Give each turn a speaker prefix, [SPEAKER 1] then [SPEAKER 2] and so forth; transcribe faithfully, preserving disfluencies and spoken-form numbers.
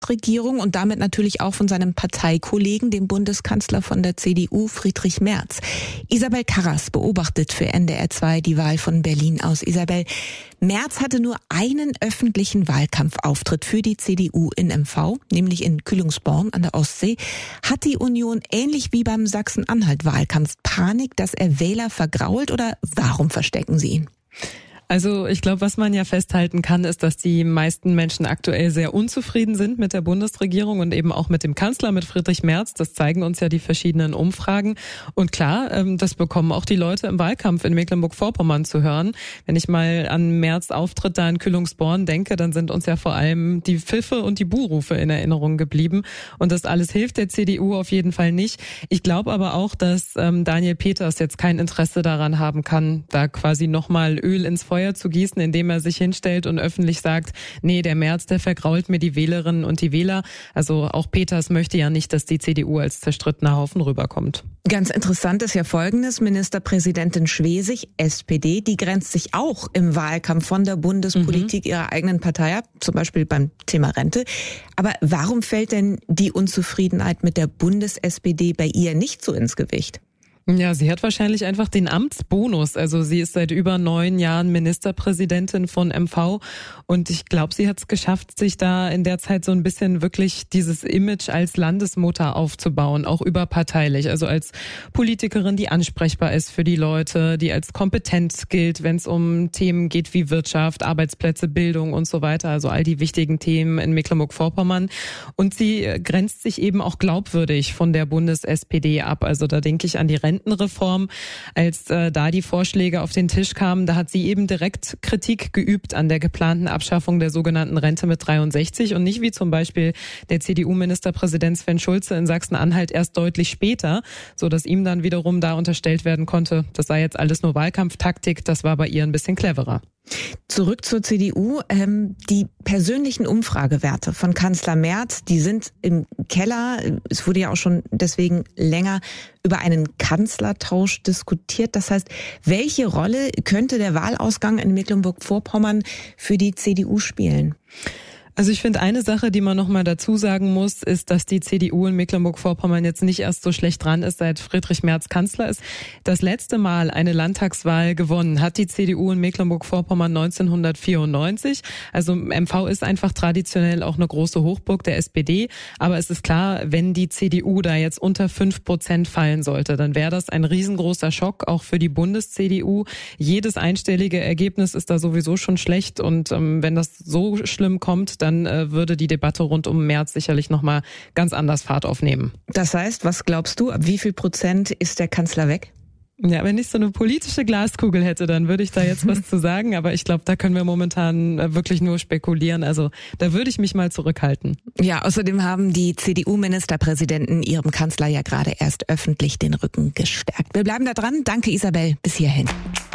[SPEAKER 1] Bundesregierung und damit natürlich auch von seinem Parteikollegen, dem Bundeskanzler von der C D U, Friedrich Merz. Isabel Karras beobachtet für N D R zwei die Wahl von Berlin aus. Isabel, Merz hatte nur einen öffentlichen Wahlkampfauftritt für die C D U in M V, nämlich in Kühlungsborn an der Ostsee. Hat die Union ähnlich wie beim Sachsen-Anhalt-Wahlkampf Panik, dass er Wähler vergrault, oder warum verstecken sie ihn?
[SPEAKER 2] Also ich glaube, was man ja festhalten kann, ist, dass die meisten Menschen aktuell sehr unzufrieden sind mit der Bundesregierung und eben auch mit dem Kanzler, mit Friedrich Merz. Das zeigen uns ja die verschiedenen Umfragen. Und klar, das bekommen auch die Leute im Wahlkampf in Mecklenburg-Vorpommern zu hören. Wenn ich mal an Merz Auftritt da in Kühlungsborn denke, dann sind uns ja vor allem die Pfiffe und die Buhrufe in Erinnerung geblieben. Und das alles hilft der C D U auf jeden Fall nicht. Ich glaube aber auch, dass ähm, Daniel Peters jetzt kein Interesse daran haben kann, da quasi nochmal Öl ins Feuer zu gießen, indem er sich hinstellt und öffentlich sagt, nee, der Merz, der vergrault mir die Wählerinnen und die Wähler. Also auch Peters möchte ja nicht, dass die C D U als zerstrittener Haufen rüberkommt.
[SPEAKER 1] Ganz interessant ist ja Folgendes: Ministerpräsidentin Schwesig, S P D, die grenzt sich auch im Wahlkampf von der Bundespolitik mhm. ihrer eigenen Partei ab, zum Beispiel beim Thema Rente. Aber warum fällt denn die Unzufriedenheit mit der Bundes-S P D bei ihr nicht so ins Gewicht?
[SPEAKER 2] Ja, sie hat wahrscheinlich einfach den Amtsbonus. Also sie ist seit über neun Jahren Ministerpräsidentin von M V und ich glaube, sie hat es geschafft, sich da in der Zeit so ein bisschen wirklich dieses Image als Landesmutter aufzubauen, auch überparteilich. Also als Politikerin, die ansprechbar ist für die Leute, die als kompetent gilt, wenn es um Themen geht wie Wirtschaft, Arbeitsplätze, Bildung und so weiter. Also all die wichtigen Themen in Mecklenburg-Vorpommern. Und sie grenzt sich eben auch glaubwürdig von der Bundes-S P D ab. Also da denke ich an die Rentenreform. Als äh, da die Vorschläge auf den Tisch kamen, da hat sie eben direkt Kritik geübt an der geplanten Abschaffung der sogenannten Rente mit dreiundsechzig und nicht wie zum Beispiel der C D U-Ministerpräsident Sven Schulze in Sachsen-Anhalt erst deutlich später, so dass ihm dann wiederum da unterstellt werden konnte, das sei jetzt alles nur Wahlkampftaktik, das war bei ihr ein bisschen cleverer.
[SPEAKER 1] Zurück zur C D U. Ähm, die persönlichen Umfragewerte von Kanzler Merz, die sind im Keller. Es wurde ja auch schon deswegen länger über einen Kanzlertausch diskutiert. Das heißt, welche Rolle könnte der Wahlausgang in Mecklenburg-Vorpommern für die C D U spielen?
[SPEAKER 2] Also ich finde, eine Sache, die man noch mal dazu sagen muss, ist, dass die C D U in Mecklenburg-Vorpommern jetzt nicht erst so schlecht dran ist, seit Friedrich Merz Kanzler ist. Das letzte Mal eine Landtagswahl gewonnen hat die C D U in Mecklenburg-Vorpommern neunzehnhundertvierundneunzig. Also M V ist einfach traditionell auch eine große Hochburg der S P D. Aber es ist klar, wenn die C D U da jetzt unter fünf Prozent fallen sollte, dann wäre das ein riesengroßer Schock, auch für die Bundes-C D U. Jedes einstellige Ergebnis ist da sowieso schon schlecht. Und ähm, wenn das so schlimm kommt, dann äh, würde die Debatte rund um Merz sicherlich nochmal ganz anders Fahrt aufnehmen.
[SPEAKER 1] Das heißt, was glaubst du, ab wie viel Prozent ist der Kanzler weg?
[SPEAKER 2] Ja, wenn ich so eine politische Glaskugel hätte, dann würde ich da jetzt was zu sagen. Aber ich glaube, da können wir momentan wirklich nur spekulieren. Also da würde ich mich mal zurückhalten.
[SPEAKER 1] Ja, außerdem haben die C D U-Ministerpräsidenten ihrem Kanzler ja gerade erst öffentlich den Rücken gestärkt. Wir bleiben da dran. Danke, Isabel. Bis hierhin.